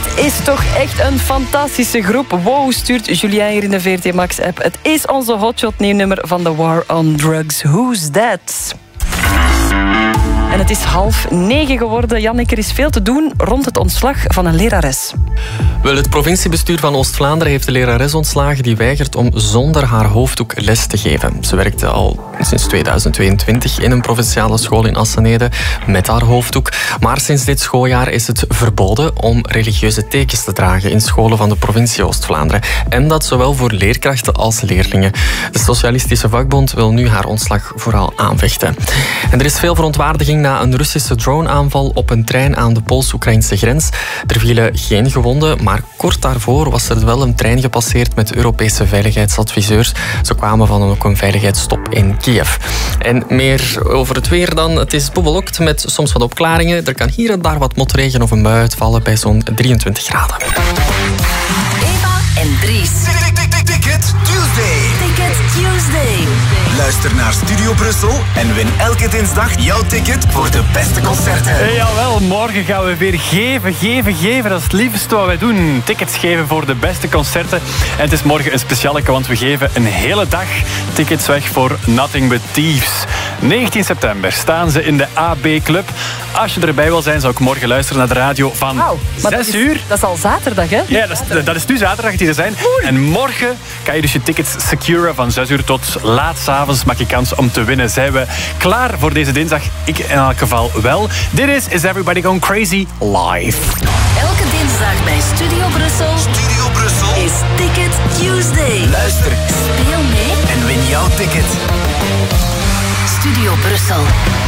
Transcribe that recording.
is toch echt een fantastische groep. Wow, stuurt Julien hier in de VRT Max-app. Het is onze hotshot nieuwnummer van The War on Drugs. Who's that? En het is 8:30 geworden. Jannik, er is veel te doen rond het ontslag van een lerares. Wel, het provinciebestuur van Oost-Vlaanderen heeft de lerares ontslagen die weigert om zonder haar hoofddoek les te geven. Ze werkte al sinds 2022 in een provinciale school in Assenede met haar hoofddoek. Maar sinds dit schooljaar is het verboden om religieuze tekens te dragen in scholen van de provincie Oost-Vlaanderen. En dat zowel voor leerkrachten als leerlingen. De Socialistische Vakbond wil nu haar ontslag vooral aanvechten. En er is veel verontwaardiging na een Russische droneaanval op een trein aan de Pools-Oekraïnse grens. Er vielen geen gewonden, maar kort daarvoor was er wel een trein gepasseerd met Europese veiligheidsadviseurs. Ze kwamen van ook een veiligheidsstop in Kiev. En meer over het weer dan. Het is bewolkt met soms wat opklaringen. Er kan hier en daar wat motregen of een bui uitvallen bij zo'n 23 graden. Eva en Dries. Ticket Tuesday. Ticket Tuesday. Luister naar Studio Brussel en win elke dinsdag jouw ticket voor de beste concerten. Jawel, morgen gaan we weer geven. Dat is het liefste wat wij doen. Tickets geven voor de beste concerten. En het is morgen een specialeke, want we geven een hele dag tickets weg voor Nothing But Thieves. 19 september staan ze in de AB Club. Als je erbij wil zijn, zou ik morgen luisteren naar de radio van 6 uur. Dat is al zaterdag, hè? Ja, dat is nu zaterdag die er zijn. Oei. En morgen kan je dus je tickets securen van 6 uur tot laat 's avonds. Maak je kans om te winnen. Zijn we klaar voor deze dinsdag? Ik in elk geval wel. Dit is Everybody Gone Crazy live. Elke dinsdag bij Studio Brussel. Studio Brussel is Ticket Tuesday. Luister, speel mee en win jouw ticket. Studio Brussel.